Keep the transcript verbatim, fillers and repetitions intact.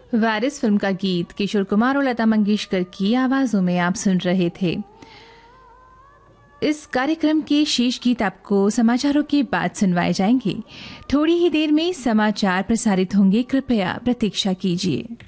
वारिस film का गीत किशोर कुमार और लता मंगेशकर की आवाजों में आप सुन रहे थे। इस कार्यक्रम के शेष गीत आपको समाचारों के बाद सुनवाए जाएंगे। थोड़ी ही देर में समाचार प्रसारित होंगे, कृपया प्रतीक्षा कीजिए।